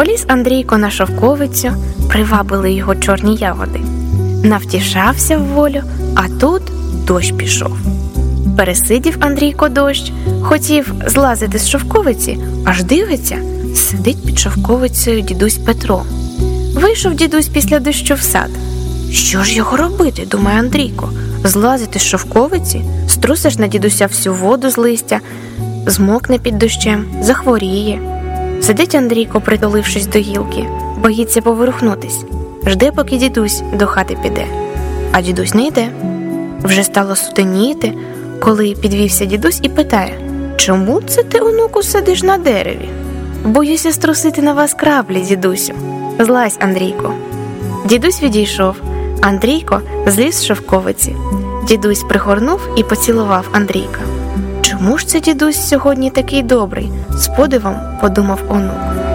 Поліз Андрійко на шовковицю, привабили його чорні ягоди. Навтішався в волю, а тут дощ пішов. Пересидів Андрійко дощ, хотів злазити з шовковиці, аж дивиться, сидить під шовковицею дідусь Петро. Вийшов дідусь після дощу в сад. Що ж його робити, думає Андрійко, злазити з шовковиці, струсиш на дідуся всю воду з листя, змокне під дощем, захворіє. Сидить Андрійко, притулившись до гілки, боїться поворухнутись, жде, поки дідусь до хати піде. А дідусь не йде. Вже стало сутеніти, коли підвівся дідусь і питає: «Чому це ти, онуку, сидиш на дереві?» «Боюся струсити на вас краплі, дідусю. Злазь, Андрійко». Дідусь відійшов. Андрійко зліз з шовковиці. Дідусь пригорнув і поцілував Андрійка. «Чому ж це дідусь сьогодні такий добрий?» – з подивом подумав онук.